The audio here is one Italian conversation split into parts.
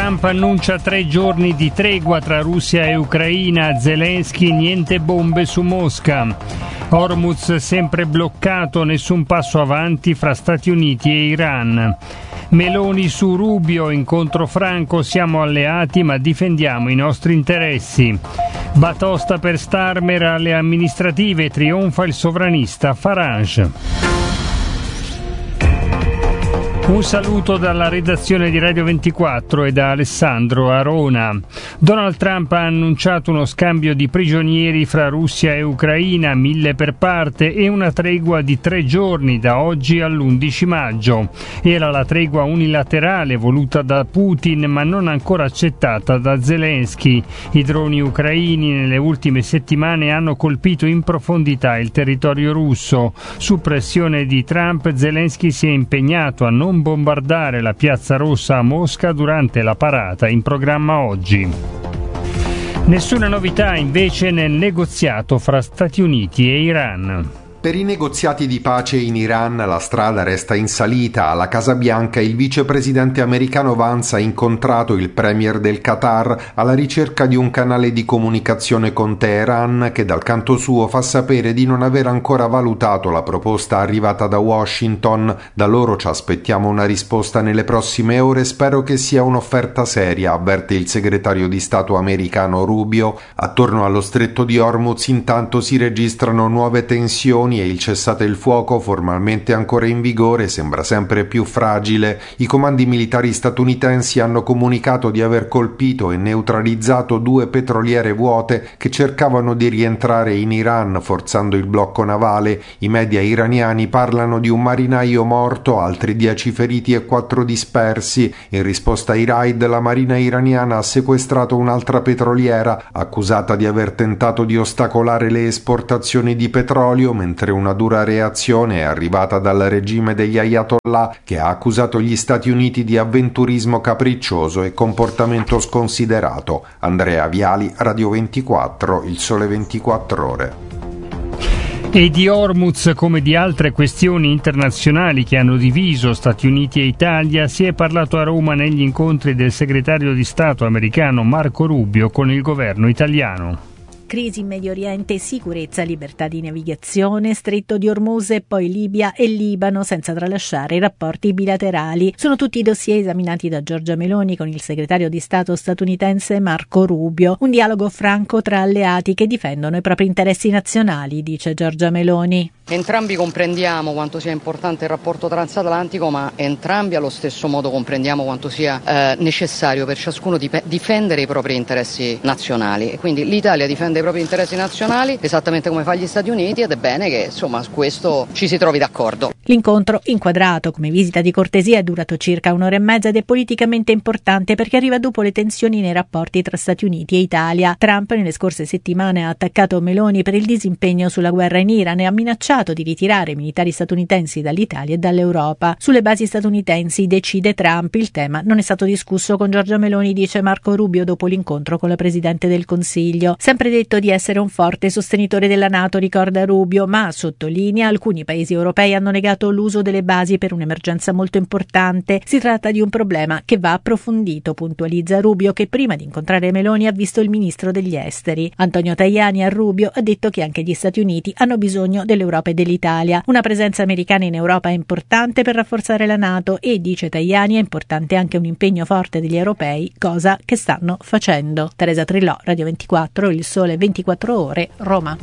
Trump annuncia 3 giorni di tregua tra Russia e Ucraina, Zelensky niente bombe su Mosca. Hormuz sempre bloccato, nessun passo avanti fra Stati Uniti e Iran. Meloni su Rubio, incontro franco, siamo alleati ma difendiamo i nostri interessi. Batosta per Starmer alle amministrative, trionfa il sovranista Farage. Un saluto dalla redazione di Radio 24 e da Alessandro Arona. Donald Trump ha annunciato uno scambio di prigionieri fra Russia e Ucraina, 1000 per parte, e una tregua di 3 giorni da oggi all'11 maggio. Era la tregua unilaterale voluta da Putin ma non ancora accettata da Zelensky. I droni ucraini nelle ultime settimane hanno colpito in profondità il territorio russo. Su pressione di Trump, Zelensky si è impegnato a non bombardare la Piazza Rossa a Mosca durante la parata in programma oggi. Nessuna novità invece nel negoziato fra Stati Uniti e Iran. Per i negoziati di pace in Iran la strada resta in salita. Alla Casa Bianca il vicepresidente americano Vance ha incontrato il premier del Qatar alla ricerca di un canale di comunicazione con Teheran, che dal canto suo fa sapere di non aver ancora valutato la proposta arrivata da Washington. Da loro ci aspettiamo una risposta nelle prossime ore, spero che sia un'offerta seria, avverte il segretario di Stato americano Rubio. Attorno allo stretto di Hormuz intanto si registrano nuove tensioni e il cessate il fuoco, formalmente ancora in vigore, sembra sempre più fragile. I comandi militari statunitensi hanno comunicato di aver colpito e neutralizzato 2 petroliere vuote che cercavano di rientrare in Iran forzando il blocco navale. I media iraniani parlano di un marinaio morto, altri 10 feriti e 4 dispersi. In risposta ai raid, la marina iraniana ha sequestrato un'altra petroliera accusata di aver tentato di ostacolare le esportazioni di petrolio, mentre una dura reazione è arrivata dal regime degli Ayatollah, che ha accusato gli Stati Uniti di avventurismo capriccioso e comportamento sconsiderato. Andrea Viali, Radio 24, Il Sole 24 Ore. E di Hormuz, come di altre questioni internazionali che hanno diviso Stati Uniti e Italia, si è parlato a Roma negli incontri del segretario di Stato americano Marco Rubio con il governo italiano. Crisi in Medio Oriente, sicurezza, libertà di navigazione, stretto di Hormuz e poi Libia e Libano, senza tralasciare i rapporti bilaterali. Sono tutti i dossier esaminati da Giorgia Meloni con il segretario di Stato statunitense Marco Rubio. Un dialogo franco tra alleati che difendono i propri interessi nazionali, dice Giorgia Meloni. Entrambi comprendiamo quanto sia importante il rapporto transatlantico, ma entrambi allo stesso modo comprendiamo quanto sia necessario per ciascuno difendere i propri interessi nazionali. E quindi l'Italia difende i propri interessi nazionali esattamente come fa gli Stati Uniti, ed è bene che insomma su questo ci si trovi d'accordo. L'incontro, inquadrato come visita di cortesia, è durato circa 1 ora e mezza ed è politicamente importante perché arriva dopo le tensioni nei rapporti tra Stati Uniti e Italia. Trump nelle scorse settimane ha attaccato Meloni per il disimpegno sulla guerra in Iran e ha minacciato di ritirare i militari statunitensi dall'Italia e dall'Europa. Sulle basi statunitensi decide Trump. Il tema non è stato discusso con Giorgia Meloni, dice Marco Rubio dopo l'incontro con la Presidente del Consiglio. Sempre detto di essere un forte sostenitore della NATO, ricorda Rubio, ma sottolinea alcuni paesi europei hanno negato l'uso delle basi per un'emergenza molto importante. Si tratta di un problema che va approfondito, puntualizza Rubio, che prima di incontrare Meloni ha visto il ministro degli esteri. Antonio Tajani a Rubio ha detto che anche gli Stati Uniti hanno bisogno dell'Europa e dell'Italia. Una presenza americana in Europa è importante per rafforzare la NATO e, dice Tajani, è importante anche un impegno forte degli europei, cosa che stanno facendo. Teresa Trillò, Radio 24, Il Sole 24 Ore, Roma.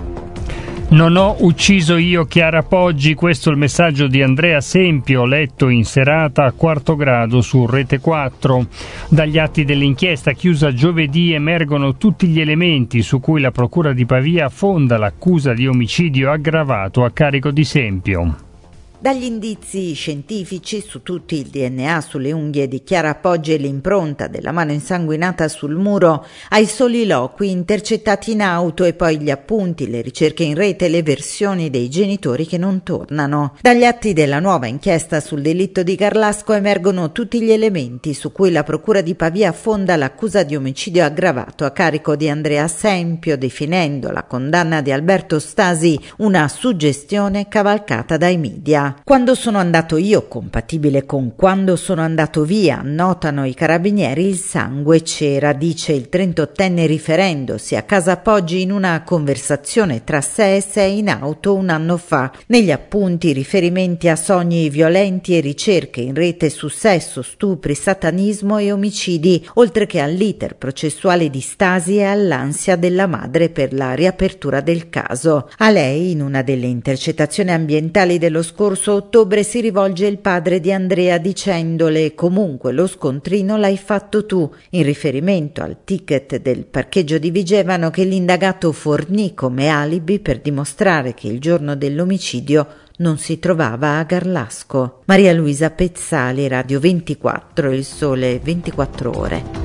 Non ho ucciso io Chiara Poggi, questo è il messaggio di Andrea Sempio, letto in serata a Quarto Grado su Rete 4. Dagli atti dell'inchiesta chiusa giovedì emergono tutti gli elementi su cui la Procura di Pavia fonda l'accusa di omicidio aggravato a carico di Sempio. Dagli indizi scientifici su tutti, il DNA sulle unghie di Chiara Poggi e l'impronta della mano insanguinata sul muro, ai soliloqui intercettati in auto e poi gli appunti, le ricerche in rete e le versioni dei genitori che non tornano. Dagli atti della nuova inchiesta sul delitto di Garlasco emergono tutti gli elementi su cui la Procura di Pavia fonda l'accusa di omicidio aggravato a carico di Andrea Sempio, definendo la condanna di Alberto Stasi una suggestione cavalcata dai media. Roma. Quando sono andato io, compatibile con quando sono andato via, notano i carabinieri, il sangue c'era, dice il 38enne riferendosi a Casa Poggi in una conversazione tra sé e sé in auto un anno fa. Negli appunti riferimenti a sogni violenti e ricerche in rete su sesso, stupri, satanismo e omicidi, oltre che all'iter processuale di Stasi e all'ansia della madre per la riapertura del caso. A lei, in una delle intercettazioni ambientali dello scorso ottobre, si rivolge il padre di Andrea dicendole: comunque lo scontrino l'hai fatto tu, in riferimento al ticket del parcheggio di Vigevano che l'indagato fornì come alibi per dimostrare che il giorno dell'omicidio non si trovava a Garlasco. Maria Luisa Pezzali, Radio 24, Il Sole 24 Ore.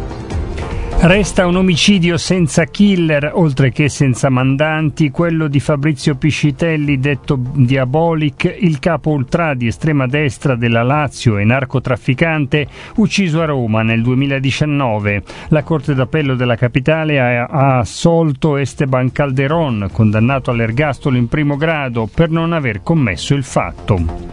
Resta un omicidio senza killer, oltre che senza mandanti, quello di Fabrizio Piscitelli, detto Diabolic, il capo ultra di estrema destra della Lazio e narcotrafficante, ucciso a Roma nel 2019. La Corte d'Appello della capitale ha assolto Esteban Calderón, condannato all'ergastolo in primo grado per non aver commesso il fatto.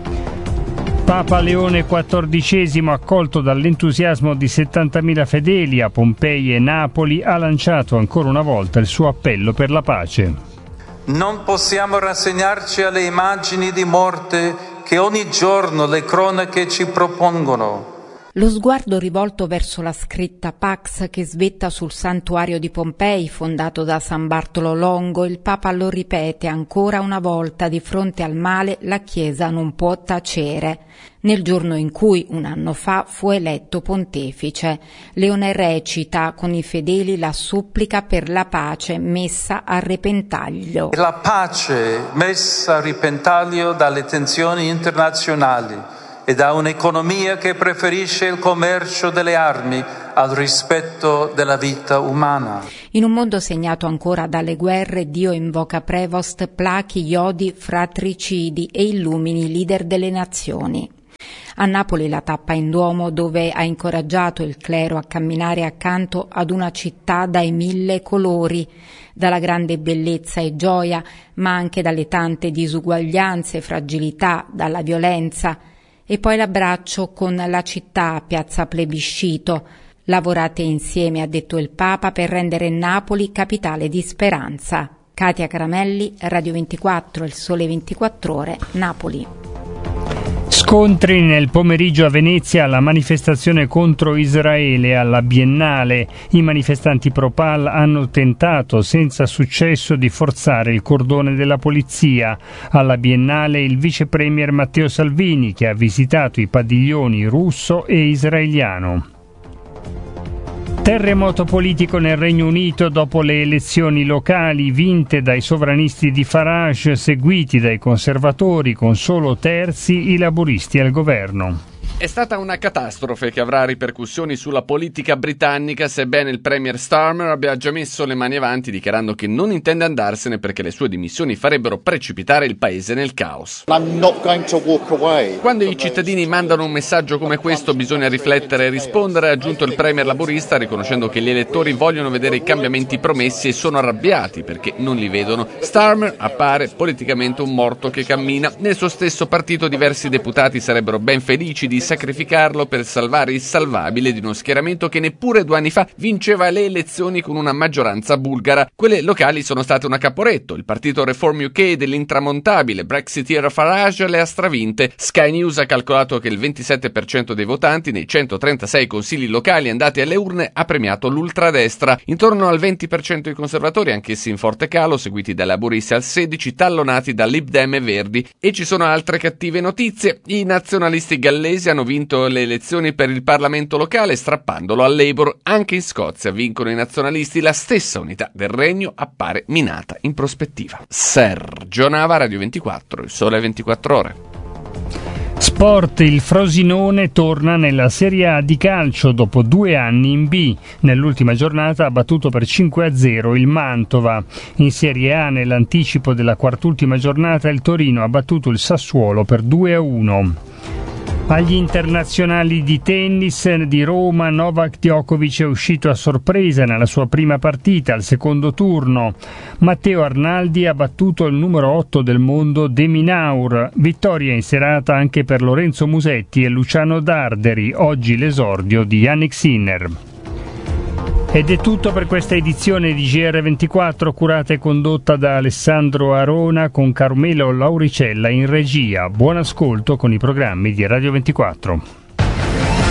Papa Leone XIV, accolto dall'entusiasmo di 70.000 fedeli a Pompei e Napoli, ha lanciato ancora una volta il suo appello per la pace. Non possiamo rassegnarci alle immagini di morte che ogni giorno le cronache ci propongono. Lo sguardo rivolto verso la scritta Pax che svetta sul santuario di Pompei, fondato da San Bartolo Longo, il Papa lo ripete ancora una volta: di fronte al male la Chiesa non può tacere. Nel giorno in cui, un anno fa, fu eletto pontefice, Leone recita con i fedeli la supplica per la pace messa a repentaglio. La pace messa a repentaglio dalle tensioni internazionali e da un'economia che preferisce il commercio delle armi al rispetto della vita umana. In un mondo segnato ancora dalle guerre, Dio invoca Prevost, plachi gli odi fratricidi e illumini i leader delle nazioni. A Napoli la tappa in Duomo, dove ha incoraggiato il clero a camminare accanto ad una città dai 1000 colori, dalla grande bellezza e gioia, ma anche dalle tante disuguaglianze, fragilità, dalla violenza. E poi l'abbraccio con la città a piazza Plebiscito. Lavorate insieme, ha detto il Papa, per rendere Napoli capitale di speranza. Katia Caramelli, Radio 24, Il Sole 24 Ore, Napoli. Scontri nel pomeriggio a Venezia alla manifestazione contro Israele alla Biennale. I manifestanti pro-Pal hanno tentato senza successo di forzare il cordone della polizia. Alla Biennale il vice premier Matteo Salvini, che ha visitato i padiglioni russo e israeliano. Terremoto politico nel Regno Unito dopo le elezioni locali vinte dai sovranisti di Farage, seguiti dai conservatori, con solo terzi i laburisti al governo. È stata una catastrofe che avrà ripercussioni sulla politica britannica, sebbene il premier Starmer abbia già messo le mani avanti dichiarando che non intende andarsene perché le sue dimissioni farebbero precipitare il paese nel caos. Quando i cittadini mandano un messaggio come questo bisogna riflettere e rispondere, ha aggiunto il premier laburista, riconoscendo che gli elettori vogliono vedere i cambiamenti promessi e sono arrabbiati perché non li vedono. Starmer appare politicamente un morto che cammina. Nel suo stesso partito diversi deputati sarebbero ben felici di sacrificarlo per salvare il salvabile di uno schieramento che neppure 2 anni fa vinceva le elezioni con una maggioranza bulgara. Quelle locali sono state una Caporetto. Il partito Reform UK dell'intramontabile brexitiero Farage le ha stravinte. Sky News ha calcolato che il 27% dei votanti nei 136 consigli locali andati alle urne ha premiato l'ultradestra. Intorno al 20% i conservatori, anch'essi in forte calo, seguiti dai laburisti al 16%, tallonati da Lib Dem e Verdi. E ci sono altre cattive notizie. I nazionalisti gallesi hanno vinto le elezioni per il Parlamento locale strappandolo al Labour. Anche in Scozia vincono i nazionalisti, la stessa unità del regno appare minata in prospettiva. Sergio Nava, Radio 24, Il Sole 24 Ore. Sport, il Frosinone torna nella Serie A di calcio dopo 2 anni in B. Nell'ultima giornata ha battuto per 5-0 il Mantova. In Serie A, nell'anticipo della quart'ultima giornata, il Torino ha battuto il Sassuolo per 2-1. Agli internazionali di tennis di Roma, Novak Djokovic è uscito a sorpresa nella sua prima partita al secondo turno. Matteo Arnaldi ha battuto il numero 8 del mondo De Minaur. Vittoria in serata anche per Lorenzo Musetti e Luciano Darderi, oggi l'esordio di Jannik Sinner. Ed è tutto per questa edizione di GR24, curata e condotta da Alessandro Arona con Carmelo Lauricella in regia. Buon ascolto con i programmi di Radio 24.